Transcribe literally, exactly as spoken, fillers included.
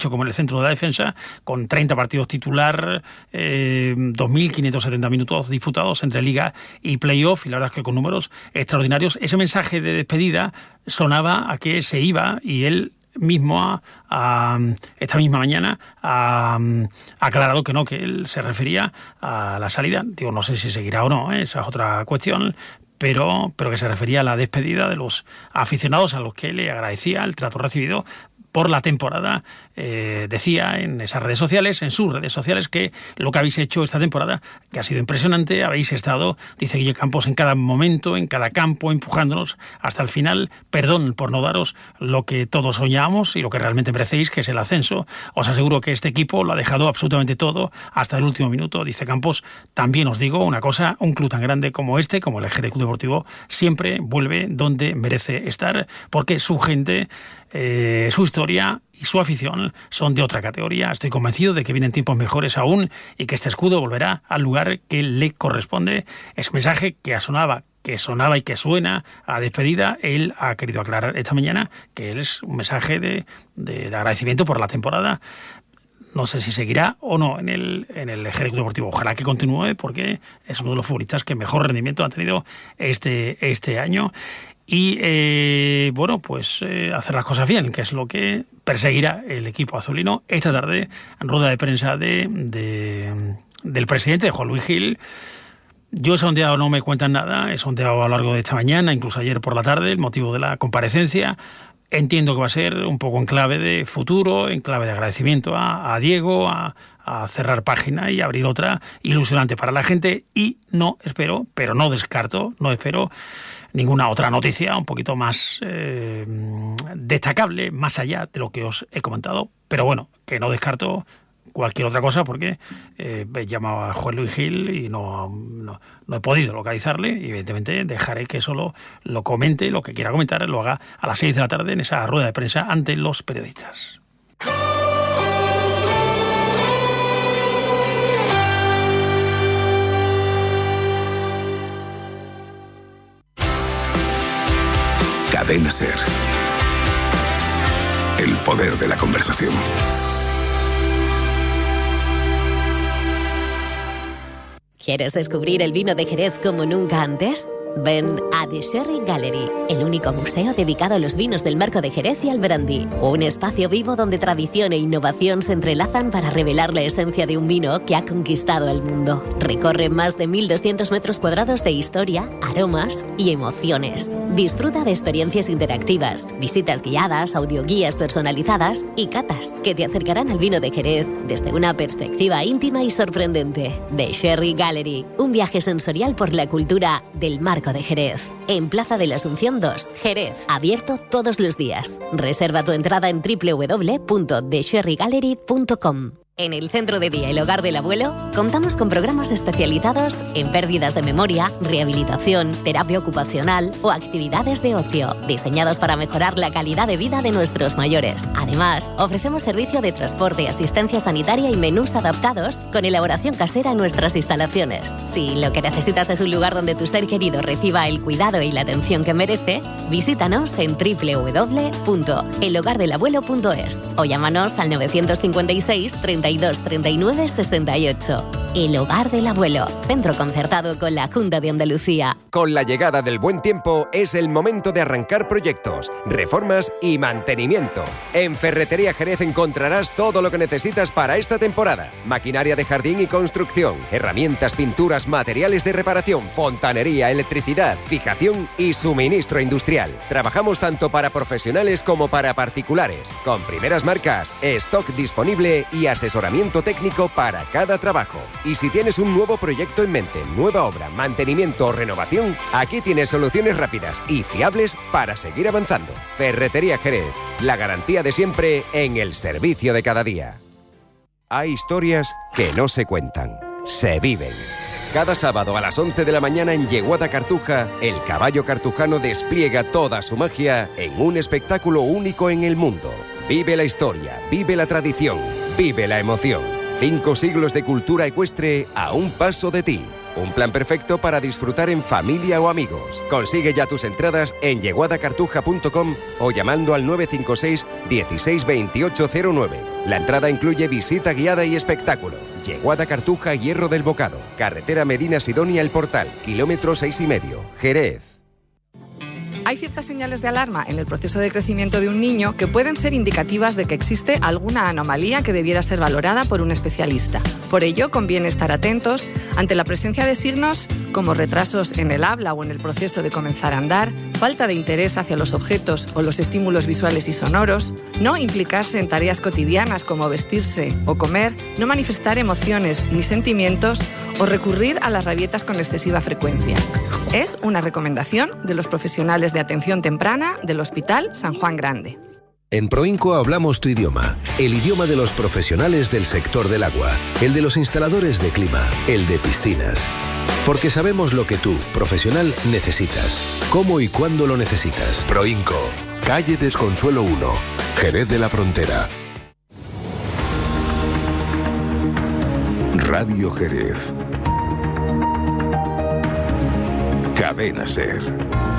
como en el centro de la defensa, con treinta partidos titular, eh, dos mil quinientos setenta minutos disputados entre Liga y Playoff, y la verdad es que con números extraordinarios. Ese mensaje de despedida sonaba a que se iba, y él mismo a, a, esta misma mañana ha, ha aclarado que no, que él se refería a la salida. Digo, no sé si seguirá o no, ¿eh? Esa es otra cuestión. Pero, pero que se refería a la despedida de los aficionados a los que le agradecía el trato recibido por la temporada. Eh, decía en esas redes sociales, en sus redes sociales, que lo que habéis hecho esta temporada, que ha sido impresionante, habéis estado, dice Guille Campos, en cada momento, en cada campo, empujándonos hasta el final. Perdón por no daros lo que todos soñábamos y lo que realmente merecéis, que es el ascenso. Os aseguro que este equipo lo ha dejado absolutamente todo hasta el último minuto, dice Campos. También os digo una cosa, un club tan grande como este, como el Jerez Club Deportivo, siempre vuelve donde merece estar, porque su gente, eh, su historia y su afición son de otra categoría. Estoy convencido de que vienen tiempos mejores aún y que este escudo volverá al lugar que le corresponde. Ese mensaje que sonaba, que sonaba y que suena a despedida, él ha querido aclarar esta mañana que él es un mensaje de, de, de agradecimiento por la temporada. No sé si seguirá o no en el, en el Jerez Club Deportivo. Ojalá que continúe, porque es uno de los futbolistas que mejor rendimiento han tenido este, este año. Y, eh, bueno, pues eh, hacer las cosas bien, que es lo que perseguirá el equipo azulino esta tarde en rueda de prensa de, de, del presidente, de Juan Luis Gil. Yo he sondeado, no me cuentan nada, he sondeado a lo largo de esta mañana, incluso ayer por la tarde, el motivo de la comparecencia. Entiendo que va a ser un poco en clave de futuro, en clave de agradecimiento a, a Diego, a, a cerrar página y abrir otra ilusionante para la gente. Y no espero, pero no descarto, no espero ninguna otra noticia un poquito más eh, destacable, más allá de lo que os he comentado. Pero bueno, que no descarto cualquier otra cosa, porque eh, he llamado a Juan Luis Gil y no, no, no he podido localizarle, y evidentemente dejaré que solo lo comente, lo que quiera comentar, lo haga a las seis de la tarde en esa rueda de prensa ante los periodistas. Cadena SER. El poder de la conversación. ¿Quieres descubrir el vino de Jerez como nunca antes? Ven a The Sherry Gallery, el único museo dedicado a los vinos del Marco de Jerez y al brandy. Un espacio vivo donde tradición e innovación se entrelazan para revelar la esencia de un vino que ha conquistado el mundo. Recorre más de mil doscientos metros cuadrados de historia, aromas y emociones. Disfruta de experiencias interactivas, visitas guiadas, audioguías personalizadas y catas que te acercarán al vino de Jerez desde una perspectiva íntima y sorprendente. The Sherry Gallery, un viaje sensorial por la cultura del Marco de Jerez, en Plaza de la Asunción dos, Jerez, abierto todos los días. Reserva tu entrada en doble u doble u doble u punto the sherry gallery punto com. En el Centro de Día El Hogar del Abuelo contamos con programas especializados en pérdidas de memoria, rehabilitación, terapia ocupacional o actividades de ocio, diseñados para mejorar la calidad de vida de nuestros mayores. Además, ofrecemos servicio de transporte, asistencia sanitaria y menús adaptados con elaboración casera en nuestras instalaciones. Si lo que necesitas es un lugar donde tu ser querido reciba el cuidado y la atención que merece, visítanos en doble u doble u doble u punto el hogar del abuelo punto es o llámanos al novecientos cincuenta y seis, treinta y dos, treinta y nueve, sesenta y ocho. El Hogar del Abuelo, centro concertado con la Junta de Andalucía. Con la llegada del buen tiempo es el momento de arrancar proyectos, reformas y mantenimiento. En Ferretería Jerez encontrarás todo lo que necesitas para esta temporada. Maquinaria de jardín y construcción, herramientas, pinturas, materiales de reparación, fontanería, electricidad, fijación y suministro industrial. Trabajamos tanto para profesionales como para particulares, con primeras marcas, stock disponible y asesoramiento técnico para cada trabajo. Y si tienes un nuevo proyecto en mente, nueva obra, mantenimiento o renovación, aquí tienes soluciones rápidas y fiables para seguir avanzando. Ferretería Jerez, la garantía de siempre en el servicio de cada día. Hay historias que no se cuentan, se viven. Cada sábado a las once de la mañana en Yeguada Cartuja, el caballo cartujano despliega toda su magia en un espectáculo único en el mundo. Vive la historia, vive la tradición, vive la emoción. Cinco siglos de cultura ecuestre a un paso de ti. Un plan perfecto para disfrutar en familia o amigos. Consigue ya tus entradas en yeguada cartuja punto com o llamando al nueve cinco seis dieciséis veintiocho cero nueve. La entrada incluye visita guiada y espectáculo. Yeguada Cartuja, Hierro del Bocado. Carretera Medina Sidonia El Portal, kilómetro seis y medio, Jerez. Hay ciertas señales de alarma en el proceso de crecimiento de un niño que pueden ser indicativas de que existe alguna anomalía que debiera ser valorada por un especialista. Por ello, conviene estar atentos ante la presencia de signos como retrasos en el habla o en el proceso de comenzar a andar, falta de interés hacia los objetos o los estímulos visuales y sonoros, no implicarse en tareas cotidianas como vestirse o comer, no manifestar emociones ni sentimientos o recurrir a las rabietas con excesiva frecuencia. Es una recomendación de los profesionales de atención temprana del Hospital San Juan Grande. En Proinco hablamos tu idioma, el idioma de los profesionales del sector del agua, el de los instaladores de clima, el de piscinas. Porque sabemos lo que tú, profesional, necesitas, cómo y cuándo lo necesitas. Proinco, calle Desconsuelo uno, Jerez de la Frontera. Radio Jerez. Cadena SER.